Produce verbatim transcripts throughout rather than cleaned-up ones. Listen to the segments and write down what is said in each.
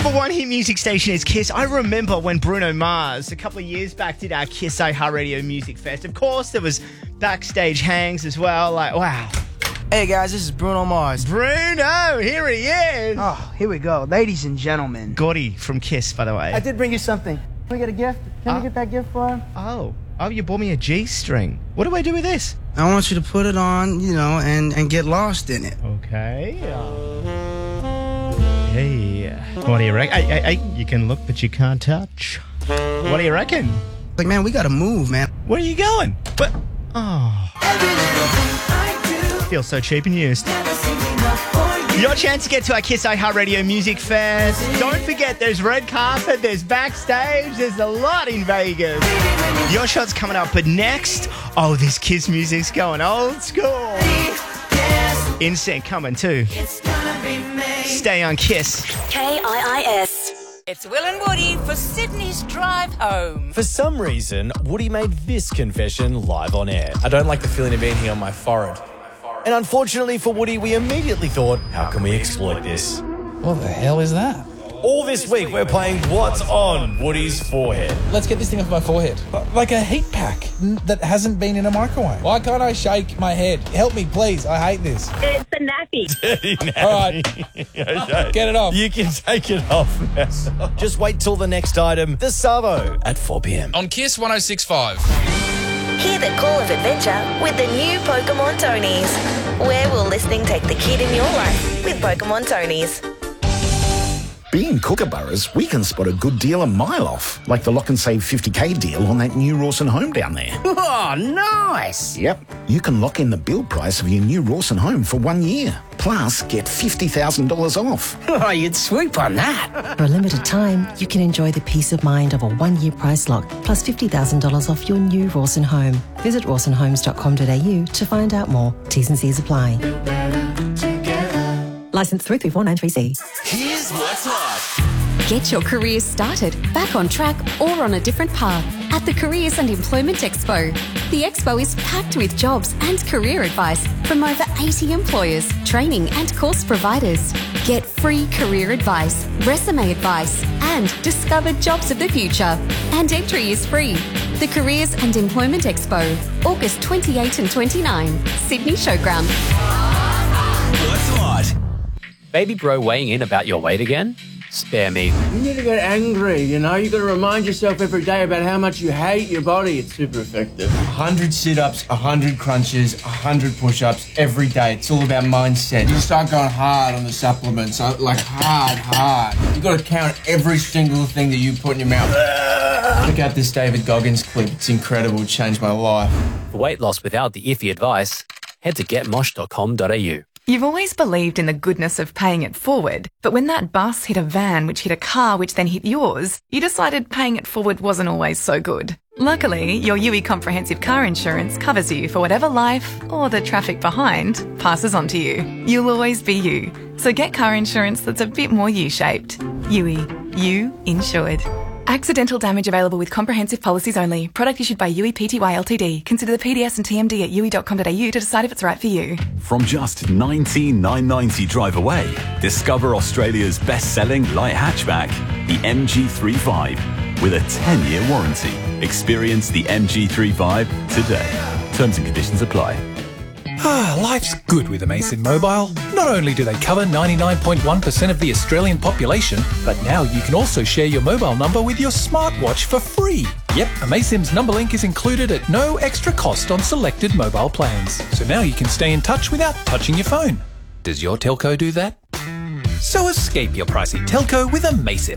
number one hit music station is Kiss. I remember when Bruno Mars, a couple of years back, did our Kiss iHeartRadio Music Fest. Of course, there was backstage hangs as well. Like, wow. Hey guys, this is Bruno Mars. Bruno, here he is. Oh, here we go. Ladies and gentlemen. Gordy from Kiss, by the way. I did bring you something. Can we get a gift? Can Uh, we get that gift for him? Oh. Oh, you bought me a G-string. What do I do with this? I want you to put it on, you know, and, and get lost in it. Okay. Hey. What do you reckon? Hey, hey, hey, you can look, but you can't touch. What do you reckon? Like, man, we gotta move, man. Where are you going? What? Oh. Feels so cheap and used. Your chance to get to our Kiss iHeartRadio Music Fest. Don't forget, there's red carpet, there's backstage, there's a lot in Vegas. Your shot's coming up, but next, oh, this Kiss music's going old school. N Sync coming too. Stay on Kiss. K I I S. It's Will and Woody for Sydney's Drive Home. For some reason, Woody made this confession live on air. I don't like the feeling of anything on my forehead. And unfortunately for Woody, we immediately thought, how can we exploit this? What the hell is that? All this week, we're playing What's on Woody's Forehead. Let's get this thing off my forehead. Like a heat pack that hasn't been in a microwave. Why can't I shake my head? Help me, please. I hate this. It's a nappy. Dirty nappy. All right. Okay. Get it off. You can take it off now. Just wait till the next item, the Savo, at four p.m. On Kiss one oh six point five. Hear the call of adventure with the new Pokemon Tonys. Where will listening take the kid in your life with Pokemon Tonys? Being Kookaburras, we can spot a good deal a mile off, like the lock and save fifty k deal on that new Rawson home down there. Oh, nice. Yep, you can lock in the build price of your new Rawson home for one year, plus get fifty thousand dollars off. Oh, you'd swoop on that. For a limited time, you can enjoy the peace of mind of a one-year price lock, plus fifty thousand dollars off your new Rawson home. Visit rawson homes dot com dot a u to find out more. T's and C's apply. Licence three three four nine three C. Here's what's hot. Get your career started, back on track or on a different path at the Careers and Employment Expo. The expo is packed with jobs and career advice from over eighty employers, training and course providers. Get free career advice, resume advice and discover jobs of the future. And entry is free. The Careers and Employment Expo, August twenty-eighth and twenty-ninth, Sydney Showground. What's hot? Baby bro weighing in about your weight again? Spare me. You need to get angry, you know? You got to remind yourself every day about how much you hate your body. It's super effective. one hundred sit-ups, one hundred crunches, one hundred push-ups every day. It's all about mindset. You start going hard on the supplements, like hard, hard. You got to count every single thing that you put in your mouth. Check out this David Goggins clip. It's incredible. It changed my life. For weight loss without the iffy advice, head to get mosh dot com dot a u. You've always believed in the goodness of paying it forward, but when that bus hit a van which hit a car which then hit yours, you decided paying it forward wasn't always so good. Luckily, your U I Comprehensive Car Insurance covers you for whatever life, or the traffic behind, passes on to you. You'll always be you. So get car insurance that's a bit more U-shaped. U I. You insured. Accidental damage available with comprehensive policies only. Product issued by U I Pty Ltd. Consider the P D S and T M D at u i dot com dot a u to decide if it's right for you. From just nineteen thousand nine hundred ninety drive away, discover Australia's best-selling light hatchback, the M G thirty-five, with a ten-year warranty. Experience the M G thirty-five today. Terms and conditions apply. Ah, life's good with Amazon Mobile. Not only do they cover ninety-nine point one percent of the Australian population, but now you can also share your mobile number with your smartwatch for free. Yep, Amazon's number link is included at no extra cost on selected mobile plans. So now you can stay in touch without touching your phone. Does your telco do that? So escape your pricey telco with Amazon.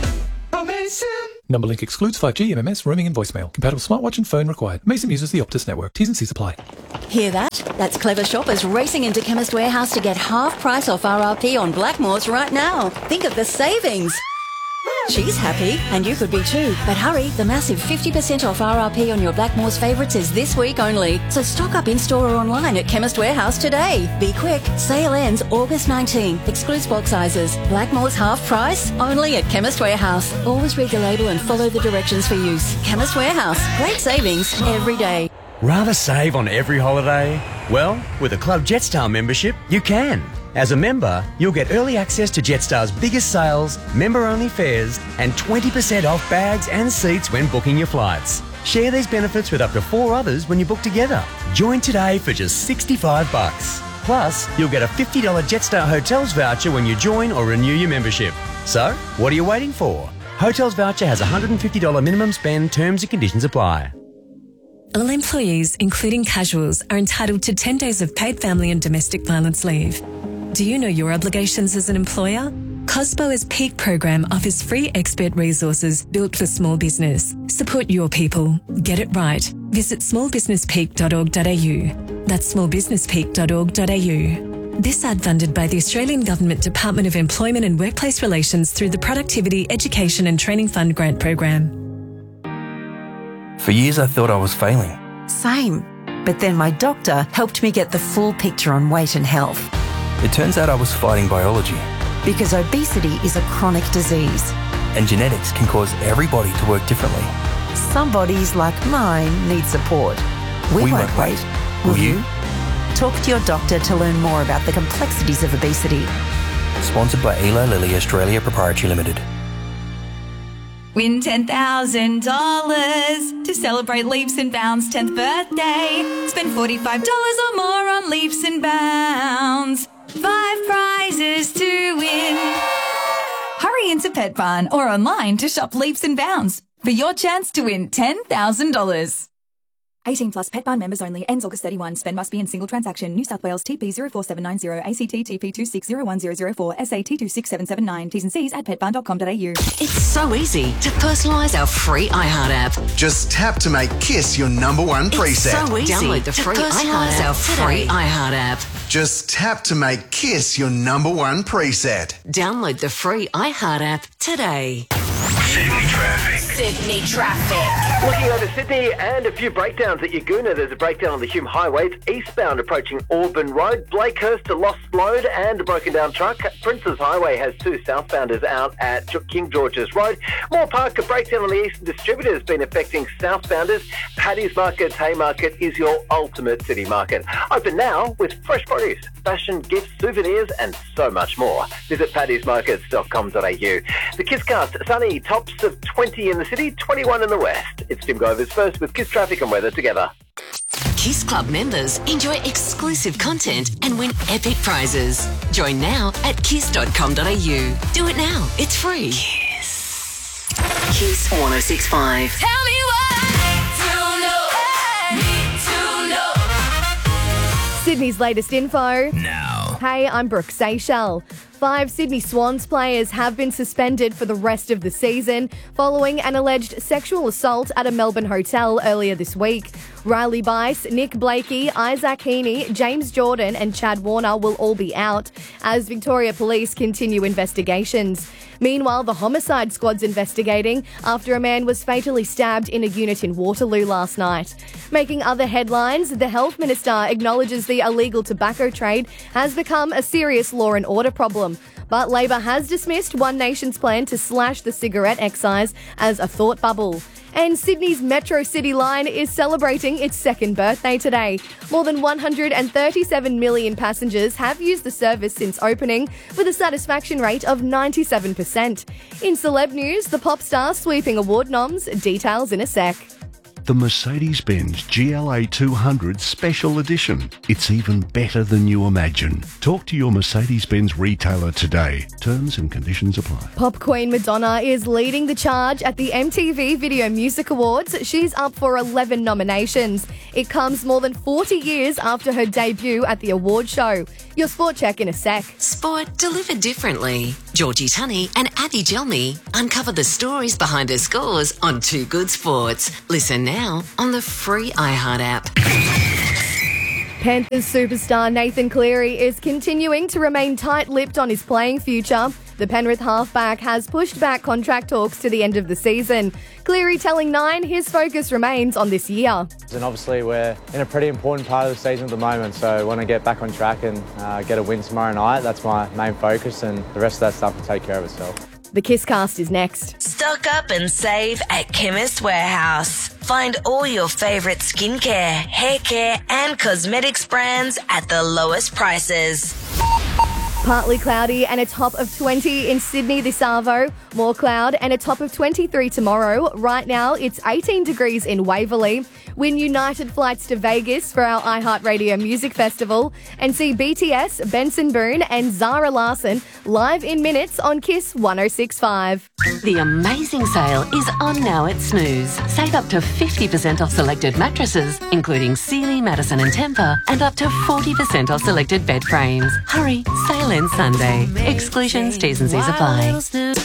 Amazon! Number link excludes five G, M M S, roaming and voicemail. Compatible smartwatch and phone required. Amazon uses the Optus network. T's and C's apply. Hear that? That's clever shoppers racing into Chemist Warehouse to get half price off R R P on Blackmores right now. Think of the savings. She's happy, and you could be too. But hurry, the massive fifty percent off R R P on your Blackmores favourites is this week only. So stock up in-store or online at Chemist Warehouse today. Be quick. Sale ends August nineteenth. Excludes bulk sizes. Blackmores half price, only at Chemist Warehouse. Always read the label and follow the directions for use. Chemist Warehouse. Great savings every day. Rather save on every holiday? Well, with a Club Jetstar membership, you can. As a member, you'll get early access to Jetstar's biggest sales, member-only fares, and twenty percent off bags and seats when booking your flights. Share these benefits with up to four others when you book together. Join today for just sixty-five bucks. Plus, you'll get a fifty dollars Jetstar Hotels voucher when you join or renew your membership. So, what are you waiting for? Hotels voucher has a one hundred fifty dollars minimum spend. Terms and conditions apply. All employees, including casuals, are entitled to ten days of paid family and domestic violence leave. Do you know your obligations as an employer? Cosbo's Peak program offers free expert resources built for small business. Support your people. Get it right. Visit small business peak dot org dot a u. That's small business peak dot org dot a u. This ad funded by the Australian Government Department of Employment and Workplace Relations through the Productivity, Education and Training Fund grant program. For years I thought I was failing. Same. But then my doctor helped me get the full picture on weight and health. It turns out I was fighting biology. Because obesity is a chronic disease. And genetics can cause everybody to work differently. Some bodies, like mine, need support. We, we won't, won't wait. wait. Will you? Talk to your doctor to learn more about the complexities of obesity. Sponsored by Eli Lilly Australia Proprietary Limited. Win ten thousand dollars to celebrate Leaps and Bounds' tenth birthday. Spend forty-five dollars or more on Leaps and Bounds. Five prizes to win. Hurry into Pet Barn or online to shop Leaps and Bounds for your chance to win ten thousand dollars. eighteen plus Pet Barn members only. Ends August thirty-first. Spend must be in single transaction. New South Wales T P zero four seven nine zero, A C T T P two six zero one zero zero four, S A T two six seven seven nine. T's and C's at pet barn dot com dot a u. It's so easy to personalise our free iHeart app. Just tap to make KISS your number one preset. It's so easy Download the to free personalise our free iHeart app. Just tap to make KISS your number one preset. Download the free iHeart app today. Sydney traffic. Sydney traffic. Looking over Sydney and a few breakdowns at Yagoona. There's a breakdown on the Hume Highway. It's eastbound approaching Auburn Road. Blakehurst to Lost Load and a broken down truck. Princes Highway has two southbounders out at King George's Road. Moore Park, a breakdown on the Eastern Distributor has been affecting southbounders. Paddy's Market, Haymarket is your ultimate city market. Open now with fresh produce, fashion, gifts, souvenirs and so much more. Visit paddys markets dot com dot a u. The KISScast, sunny, tops of twenty in the city, twenty-one in the west. It's Tim Govers first with KISS traffic and weather together. KISS Club members enjoy exclusive content and win epic prizes. Join now at kiss dot com dot a u. Do it now. It's free. KISS. KISS one oh six point five. Tell me what to know. Need to know. Sydney's latest info. Now. Hey, I'm Brooke Seychelles. Five Sydney Swans players have been suspended for the rest of the season following an alleged sexual assault at a Melbourne hotel earlier this week. Riley Bice, Nick Blakey, Isaac Heaney, James Jordan and Chad Warner will all be out as Victoria Police continue investigations. Meanwhile, the homicide squad's investigating after a man was fatally stabbed in a unit in Waterloo last night. Making other headlines, the Health Minister acknowledges the illegal tobacco trade has become a serious law and order problem. But Labor has dismissed One Nation's plan to slash the cigarette excise as a thought bubble. And Sydney's Metro City line is celebrating its second birthday today. More than one hundred thirty-seven million passengers have used the service since opening, with a satisfaction rate of ninety-seven percent. In celeb news, the pop star sweeping award noms. Details in a sec. The Mercedes-Benz G L A two hundred Special Edition. It's even better than you imagine. Talk to your Mercedes-Benz retailer today. Terms and conditions apply. Pop queen Madonna is leading the charge at the M T V Video Music Awards. She's up for eleven nominations. It comes more than forty years after her debut at the award show. Your sport check in a sec. Sport delivered differently. Georgie Tunney and Abby Gelmy uncover the stories behind her scores on Too Good Sports. Listen now on the free iHeart app. Panthers superstar Nathan Cleary is continuing to remain tight-lipped on his playing future. The Penrith halfback has pushed back contract talks to the end of the season. Cleary telling Nine his focus remains on this year. And obviously we're in a pretty important part of the season at the moment, so I want to get back on track and uh, get a win tomorrow night. That's my main focus, and the rest of that stuff will take care of itself. The KISScast is next. Stock up and save at Chemist Warehouse. Find all your favourite skincare, hair care and cosmetics brands at the lowest prices. Partly cloudy and a top of twenty in Sydney this arvo. More cloud and a top of twenty-three tomorrow. Right now, it's eighteen degrees in Waverley. Win United flights to Vegas for our iHeartRadio Music Festival. And see B T S, Benson Boone and Zara Larsson live in minutes on Kiss one oh six point five. The amazing sale is on now at Snooze. Save up to fifty percent off selected mattresses, including Sealy, Madison and Tempur, and up to forty percent off selected bed frames. Hurry, sale ends Sunday. Exclusions, T's and C's apply.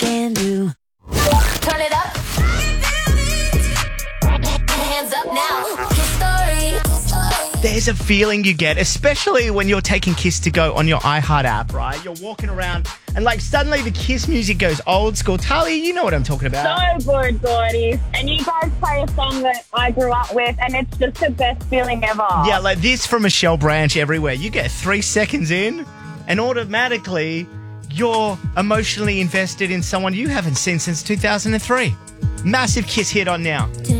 Turn it up. Hands up now. Kiss Story. There's a feeling you get, especially when you're taking Kiss to go on your iHeart app, right? You're walking around and like suddenly the Kiss music goes old school. Talia, you know what I'm talking about. So good, Gordy. And you guys play a song that I grew up with and it's just the best feeling ever. Yeah, like this from Michelle Branch everywhere. You get three seconds in and automatically you're emotionally invested in someone you haven't seen since two thousand three. Massive Kiss hit on now.